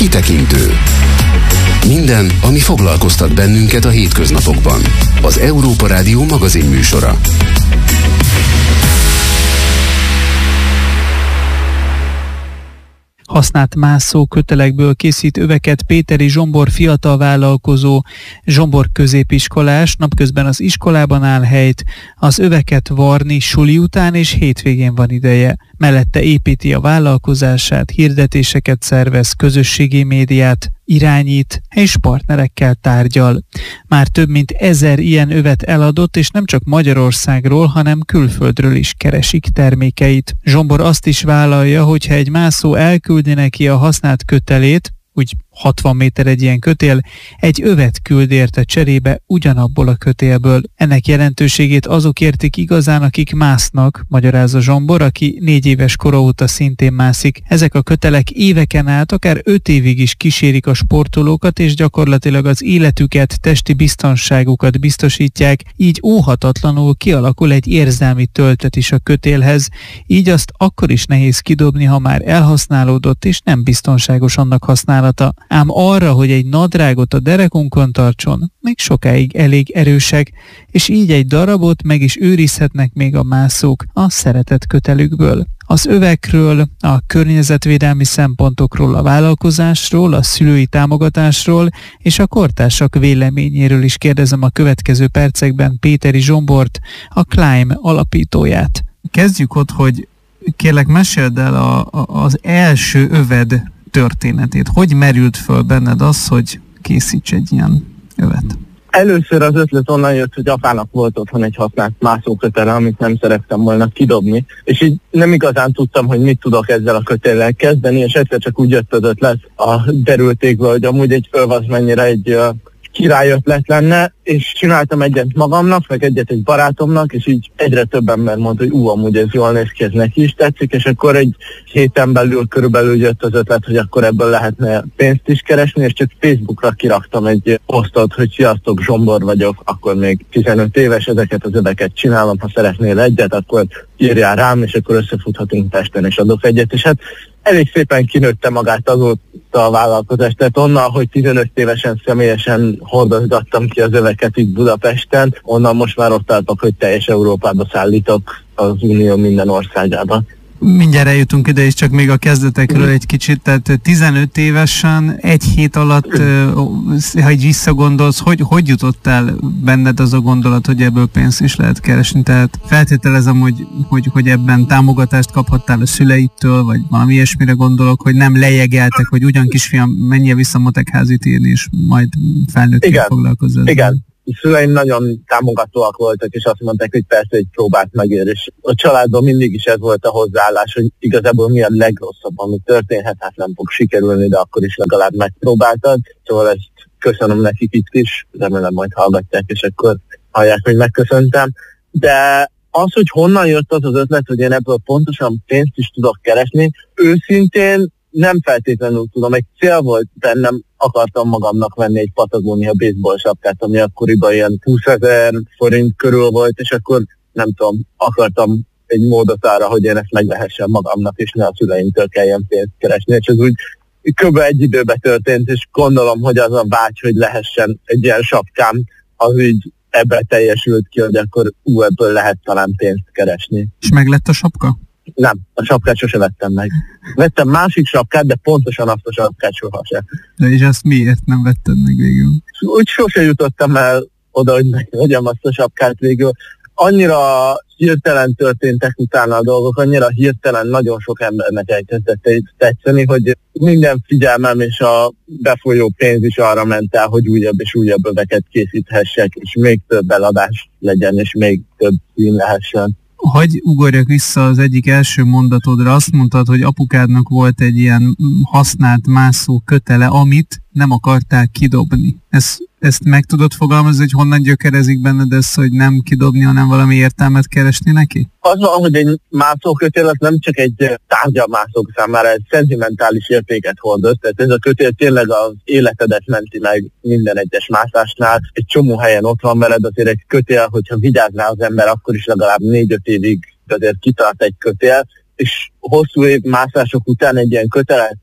Kitekintő. Minden, ami foglalkoztat bennünket a hétköznapokban. Az Európa Rádió magazinműsora. Használt mászó kötelekből készít öveket Péteri Zsombor fiatal vállalkozó. Zsombor középiskolás, napközben az iskolában áll helyt, az öveket varni suli után és hétvégén van ideje. Mellette építi a vállalkozását, hirdetéseket szervez, közösségi médiát irányít és partnerekkel tárgyal. Már több mint 1000 ilyen övet eladott, és nem csak Magyarországról, hanem külföldről is keresik termékeit. Zsombor azt is vállalja, hogyha egy mászó elküldi neki a használt kötelét, úgy 60 méter egy ilyen kötél, egy övet küld érte cserébe ugyanabból a kötélből. Ennek jelentőségét azok értik igazán, akik másznak, magyarázza Zsombor, aki 4 éves kora óta szintén mászik. Ezek a kötelek éveken át, akár 5 évig is kísérik a sportolókat, és gyakorlatilag az életüket, testi biztonságukat biztosítják, így óhatatlanul kialakul egy érzelmi töltet is a kötélhez, így azt akkor is nehéz kidobni, ha már elhasználódott és nem biztonságos annak használata. Ám arra, hogy egy nadrágot a derekunkon tartson, még sokáig elég erősek, és így egy darabot meg is őrizhetnek még a mászók a szeretett kötelükből. Az övekről, a környezetvédelmi szempontokról, a vállalkozásról, a szülői támogatásról és a kortársak véleményéről is kérdezem a következő percekben Péteri Zsombort, a Climb alapítóját. Kezdjük ott, hogy kérlek meséld el az első öved történetét. Hogy merült föl benned az, hogy készíts egy ilyen övet? Először az ötlet onnan jött, hogy apának volt otthon egy használt mászókötele, amit nem szerettem volna kidobni, és így nem igazán tudtam, hogy mit tudok ezzel a kötéllel kezdeni, és egyszer csak úgy jött az ötlet a derültékből, hogy amúgy egy öv az mennyire egy királyötlet lenne, és csináltam egyet magamnak, meg egyet egy barátomnak, és így egyre több ember mondta, hogy amúgy ez jól néz ki, ez neki is tetszik, és akkor egy héten belül körülbelül jött az ötlet, hogy akkor ebből lehetne pénzt is keresni, és csak Facebookra kiraktam egy posztot, hogy sziasztok, Zsombor vagyok, akkor még 15 éves, ezeket az öveket csinálom, ha szeretnél egyet, akkor írjál rám, és akkor összefuthatunk Pesten, és adok egyet, és hát elég szépen kinőtte magát azóta a vállalkozást, tehát onnan, hogy 15 évesen személyesen hordozgattam ki az öveket itt Budapesten, onnan most már ott tartok, hogy teljes Európába szállítok az Unió minden országába. Mindjárt eljutunk ide, és csak még a kezdetekről egy kicsit, tehát 15 évesen, egy hét alatt, ha így visszagondolsz, hogy jutott el benned az a gondolat, hogy ebből pénzt is lehet keresni? Tehát feltételezem, hogy ebben támogatást kaphattál a szüleitől, vagy valami ilyesmire gondolok, hogy nem lejegeltek, hogy ugyan kisfiam, menjél vissza Motekházit írni, és majd felnőttként foglalkozzál. Igen. A szüleim nagyon támogatóak voltak, és azt mondták, hogy persze egy próbát megér, és a családban mindig is ez volt a hozzáállás, hogy igazából mi a legrosszabb, ami történhet, hát nem fog sikerülni, de akkor is legalább megpróbáltad. Szóval ezt köszönöm nekik itt is, remélem majd hallgatják, és akkor hallják, hogy megköszöntem. De az, hogy honnan jött az ötlet, hogy én ebből pontosan pénzt is tudok keresni, őszintén nem feltétlenül tudom, egy cél volt bennem, akartam magamnak venni egy Patagonia baseball sapkát, ami akkoriban ilyen 20 000 forint körül volt, és akkor nem tudom, akartam egy módot arra, hogy én ezt megvehessem magamnak, és ne a szüleimtől kelljen pénzt keresni, és ez úgy kb. Egy időben történt, és gondolom, hogy az a vágy, hogy lehessen egy ilyen sapkám, az így ebben teljesült ki, hogy akkor ebből lehet talán pénzt keresni. És meg lett a sapka? Nem, a sapkát sose vettem meg. Vettem másik sapkát, de pontosan azt a sapkát sohasem. De és azt miért nem vetted meg végül? Úgy sose jutottam el oda, hogy megvegyem azt a sapkát végül. Annyira hirtelen történtek utána a dolgok, annyira hirtelen nagyon sok embernek elkezdett tetszeni, hogy minden figyelmem és a befolyó pénz is arra ment el, hogy újabb és újabb öveket készíthessek, és még több eladás legyen, és még több szín lehessen. Hagy ugorjak vissza az egyik első mondatodra. Azt mondtad, hogy apukádnak volt egy ilyen használt mászó kötele, amit nem akarták kidobni. Ezt meg tudod fogalmazni, hogy honnan gyökerezik benned ez, hogy nem kidobni, hanem valami értelmet keresni neki? Az van, hogy egy mászókötél az nem csak egy tárgya mászók számára, egy szentimentális értéket hordoz. Tehát ez a kötél tényleg az életedet menti meg minden egyes mászásnál. Egy csomó helyen ott van veled, azért egy kötél, hogyha vigyáz rá az ember, akkor is legalább 4-5 évig azért kitart egy kötél, és hosszú év mászások után egy ilyen kötelet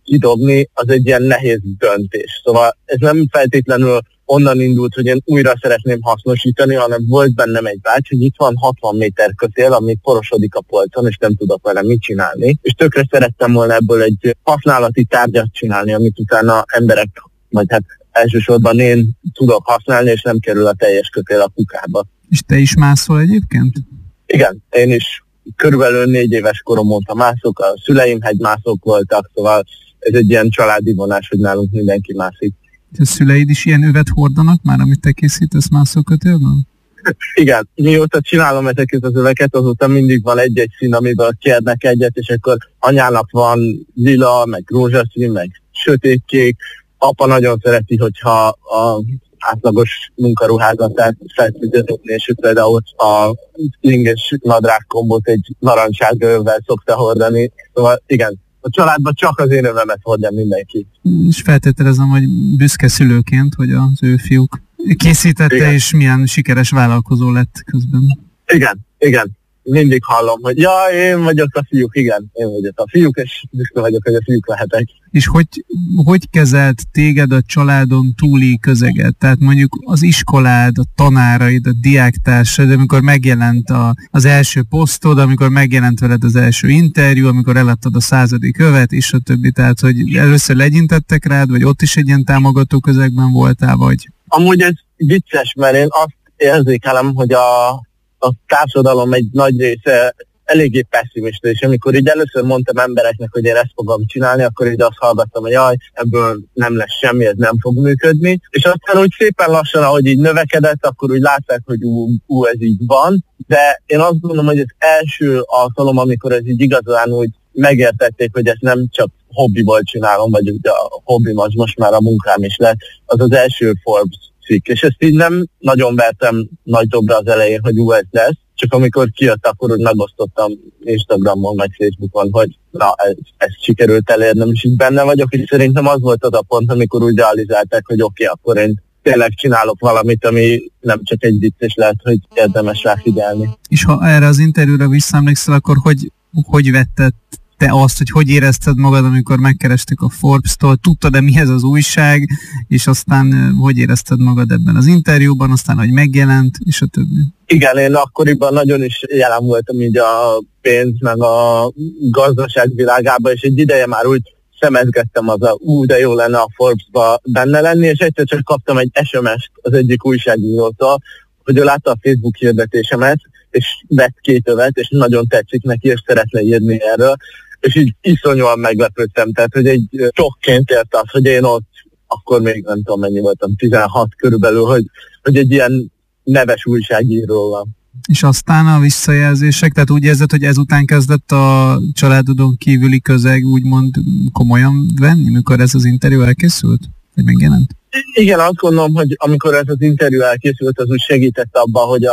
kidobni, az egy ilyen nehéz döntés. Szóval ez nem feltétlenül onnan indult, hogy én újra szeretném hasznosítani, hanem volt bennem egy vágy, hogy itt van 60 méter kötél, ami porosodik a polcon, és nem tudok vele mit csinálni. És tökre szerettem volna ebből egy használati tárgyat csinálni, amit utána emberek, vagy hát elsősorban én tudok használni, és nem kerül a teljes kötél a kukába. És te is mászol egyébként? Igen, én is körülbelül 4 éves korom óta mászok, a szüleim hegymászók voltak, szóval ez egy ilyen családi vonás, hogy nálunk mindenki mászik. A szüleid is ilyen övet hordanak már, amit te készítesz mászókötélben? Igen, mióta csinálom ezeket az öveket, azóta mindig van egy-egy szín, amiből kérnek egyet, és akkor anyának van lila, meg rózsaszín, meg sötétkék. Apa nagyon szereti, hogyha a átlagos munkaruházatát feltűződni, és például a sling és nadrág kombót egy narancssárga övvel szokta hordani. Szóval igen, a családban csak az én övemet hordja mindenki. És feltételezem, hogy büszke szülőként, hogy az ő fiúk készítette, igen. És milyen sikeres vállalkozó lett közben. Igen. Mindig hallom, hogy én vagyok a fiúk, igen, én vagyok a fiúk, és büszke vagyok, hogy a fiúk lehetek. És hogy kezelt téged a családon túli közeget? Tehát mondjuk az iskolád, a tanáraid, a diáktársad, amikor megjelent az első posztod, amikor megjelent veled az első interjú, amikor eladtad a 100. övet, és a többi. Tehát, hogy először legyintettek rád, vagy ott is egy ilyen támogató közegben voltál, vagy? Amúgy ez vicces, mert én azt érzékelem, hogy a társadalom egy nagy része eléggé pessimista, és amikor így először mondtam embereknek, hogy én ezt fogom csinálni, akkor így azt hallgattam, hogy ebből nem lesz semmi, ez nem fog működni, és aztán úgy szépen lassan, ahogy így növekedett, akkor úgy látták, hogy ez így van, de én azt gondolom, hogy az első alkalom, amikor ez így igazán úgy megértették, hogy ezt nem csak hobbiból csinálom, vagy ugye a hobbim az most már a munkám is lett, az az első Forbes cikk, és ezt így nem nagyon vertem nagy dobra az elején, hogy ez lesz, csak amikor kijött, akkor úgy megosztottam Instagramon, vagy Facebookon, hogy ezt sikerült elérnem, és így benne vagyok, és szerintem az volt az a pont, amikor úgy realizálták, hogy oké, akkor én tényleg csinálok valamit, ami nem csak egy vicc, és lehet, hogy érdemes rá figyelni. És ha erre az interjúra visszaemlékszel, akkor hogy vetted te azt, hogy érezted magad, amikor megkerestek a Forbes-tól, tudtad-e mi ez az újság, és aztán hogy érezted magad ebben az interjúban, aztán hogy megjelent, és a többi? Igen, én akkoriban nagyon is jelen voltam így a pénz, meg a gazdaság világában, és egy ideje már úgy szemezgettem de jó lenne a Forbes-ba benne lenni, és egyszer csak kaptam egy SMS-t az egyik újságírótól, hogy ő látta a Facebook hirdetésemet, és vett 2 övet, és nagyon tetszik neki, és szeretne írni erről, és így iszonyúan meglepődtem, tehát hogy egy sokként ért az, hogy én ott, akkor még nem tudom mennyi voltam, 16 körülbelül, hogy egy ilyen neves újságíró van. És aztán a visszajelzések, tehát úgy érzed, hogy ezután kezdett a családodon kívüli közeg úgymond komolyan venni, mikor ez az interjú elkészült? Vagy megjelent? Igen, azt gondolom, hogy amikor ez az interjú elkészült, az úgy segített abban, hogy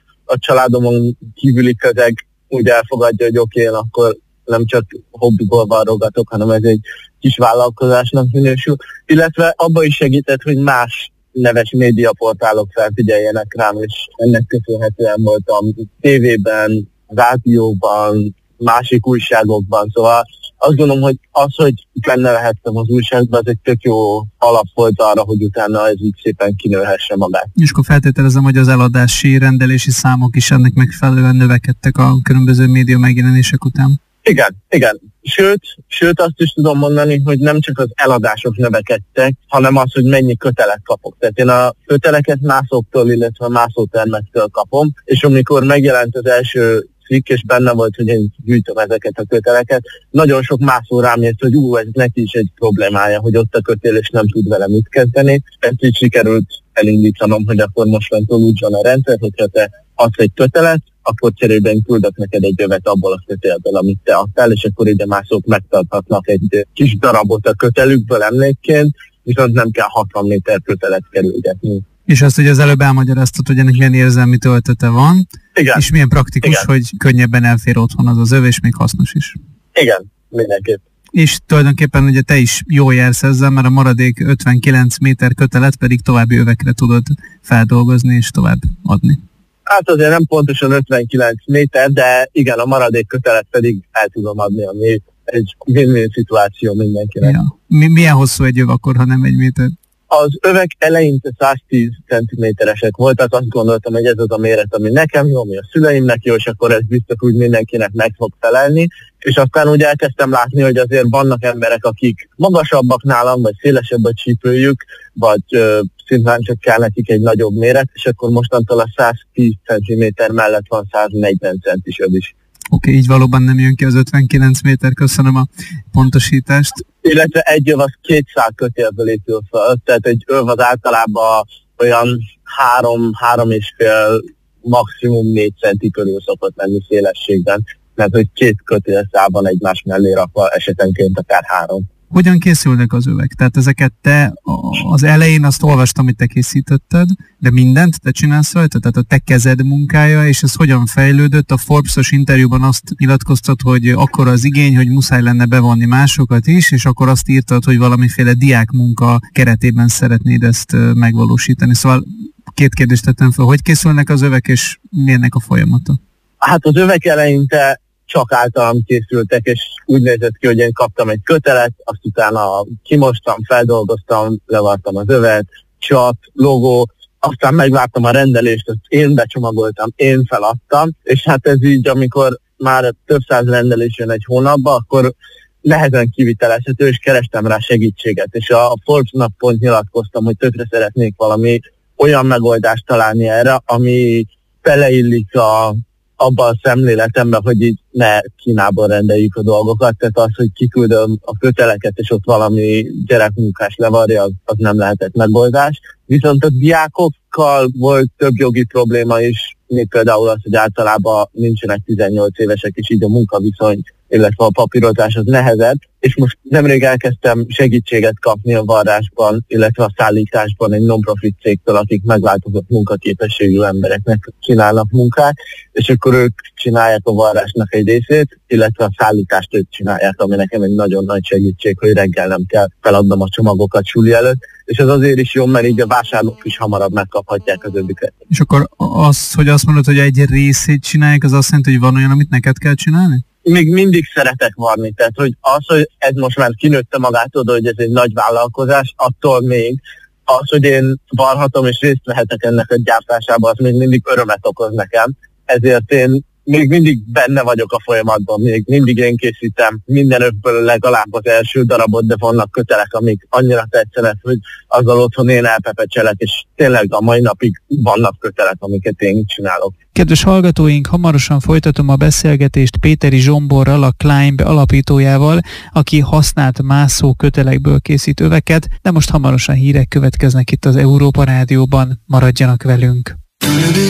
a családomon kívüli közeg úgy elfogadja, hogy oké, akkor nem csak hobbiból varrogatok, hanem ez egy kis vállalkozásnak minősül. Illetve abban is segített, hogy más neves médiaportálok felfigyeljenek rám, és ennek köszönhetően voltam tévében, rádióban, másik újságokban, szóval azt gondolom, hogy az, hogy benne lehettem az újságban, az egy tök jó alap volt arra, hogy utána ez így szépen kinőhesse magát. És akkor feltételezem, hogy az eladási, rendelési számok is ennek megfelelően növekedtek a különböző média megjelenések után? Igen. Sőt azt is tudom mondani, hogy nem csak az eladások növekedtek, hanem az, hogy mennyi kötelet kapok. Tehát én a köteleket mászóktól, illetve a mászótermektől kapom, és amikor megjelent az első cikk, és benne volt, hogy én gyűjtöm ezeket a köteleket, nagyon sok mászó rám jött, hogy ez neki is egy problémája, hogy ott a kötél, és nem tud vele mit kezdeni. Ezt így sikerült elindítanom, hogy akkor mostantól úgy van a rendszer, hogyha te adsz egy kötelet, akkor cserében küldök neked egy övet abból a kötélből, amit te adtál, és akkor ide mászók megtarthatnak egy kis darabot a kötelükből emlékként, viszont nem kell 60 méter kötelet kerülgetni. És azt, hogy az előbb elmagyaráztad, hogy ennek milyen érzelmi töltete van, igen. És milyen praktikus, igen. Hogy könnyebben elfér otthon az öv, és még hasznos is. Igen, mindenképp. És tulajdonképpen ugye te is jól jársz ezzel, mert a maradék 59 méter kötelet pedig további övekre tudod feldolgozni és tovább adni. Hát azért nem pontosan 59 méter, de igen, a maradék kötelet pedig el tudom adni, ami egy win-win szituáció mindenkinek. Ja. Milyen hosszú egy öv akkor, ha nem 1 méter? Az övek eleinte 110 cm-esek voltak, azt gondoltam, hogy ez az a méret, ami nekem jó, ami a szüleimnek jó, és akkor ez biztos úgy mindenkinek meg fog felelni. És aztán úgy elkezdtem látni, hogy azért vannak emberek, akik magasabbak nálam, vagy szélesebb a csípőjük, vagy szintén csak kell nekik egy nagyobb méret, és akkor mostantól a 110 cm mellett van 140 centis öv is. Oké, így valóban nem jön ki az 59 méter, köszönöm a pontosítást. Illetve egy öv az 200 kötélből épül fel, tehát egy öv az általában olyan 3,5, maximum 4 centi körül szokott lenni szélességben, mert hogy 2 kötélszában egymás mellé rakva esetenként akár 3. Hogyan készülnek az övek? Tehát ezeket te az elején azt olvastam, hogy te készítetted, de mindent te csinálsz rajta? Tehát a te kezed munkája, és ez hogyan fejlődött? A Forbes-os interjúban azt nyilatkoztat, hogy akkor az igény, hogy muszáj lenne bevonni másokat is, és akkor azt írtad, hogy valamiféle diákmunka keretében szeretnéd ezt megvalósítani. Szóval 2 kérdést tettem fel. Hogy készülnek az övek, és mi ennek a folyamata? Hát az övek eleinte csak általam készültek, és úgy nézett ki, hogy én kaptam egy kötelet, azt utána kimostam, feldolgoztam, levartam az övet, csat, logó, aztán megvártam a rendelést, azt én becsomagoltam, én feladtam, és hát ez így, amikor már több 100 rendelés jön egy hónapba, akkor nehezen kivitelezhető, és kerestem rá segítséget, és a Forbes-nak pont nyilatkoztam, hogy tökre szeretnék valami olyan megoldást találni erre, ami beleillik abban a szemléletemben, hogy így ne Kínából rendeljük a dolgokat, tehát az, hogy kiküldöm a köteleket, és ott valami gyerekmunkás levarja, az nem lehetett megoldás. Viszont a diákokkal volt több jogi probléma is, még például az, hogy általában nincsenek 18 évesek, és így a munkaviszony, illetve a papírozás az nehezebb, és most nemrég elkezdtem segítséget kapni a varrásban, illetve a szállításban egy non-profit cégtől, akik megváltozott munkaképességű embereknek csinálnak munkát, és akkor ők csinálják a varrásnak egy részét, illetve a szállítást ők csinálják, ami nekem egy nagyon nagy segítség, hogy reggel nem kell feladnom a csomagokat suli előtt, és ez azért is jó, mert így a vásárlók is hamarabb megkaphatják az öviket. És akkor az, hogy azt mondod, hogy egy részét csinálják, az azt jelenti, hogy van olyan, amit neked kell csinálni? Még mindig szeretek varni, tehát hogy az, hogy ez most már kinőtte magától, hogy ez egy nagy vállalkozás, attól még az, hogy én varhatom és részt vehetek ennek a gyártásában, az még mindig örömet okoz nekem, ezért én még mindig benne vagyok a folyamatban, még mindig én készítem minden övből legalább az első darabot, de vannak kötelek, amik annyira tetszenek, hogy azzal otthon én elpepecselek, és tényleg a mai napig vannak kötelek, amiket én csinálok. Kedves hallgatóink, hamarosan folytatom a beszélgetést Péteri Zsomborral, a Climb alapítójával, aki használt mászó kötelekből készít öveket, de most hamarosan hírek következnek itt az Európa Rádióban, maradjanak velünk!